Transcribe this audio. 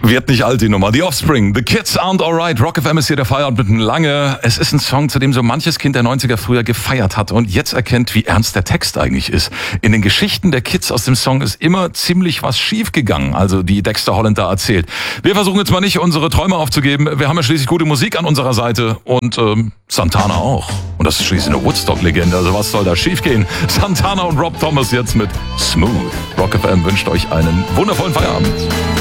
Wird nicht alt, die Nummer. The Offspring, The Kids Aren't Alright. Rock FM ist hier der Feierabend mit einem Lange. Es ist ein Song, zu dem so manches Kind der 90er früher gefeiert hat und jetzt erkennt, wie ernst der Text eigentlich ist. In den Geschichten der Kids aus dem Song ist immer ziemlich was schiefgegangen, also die Dexter Holland da erzählt. Wir versuchen jetzt mal nicht, unsere Träume aufzugeben. Wir haben ja schließlich gute Musik an unserer Seite und Santana auch. Und das ist schließlich eine Woodstock-Legende, also was soll da schiefgehen? Santana und Rob Thomas jetzt mit Smooth. Rock FM wünscht euch einen wundervollen Feierabend.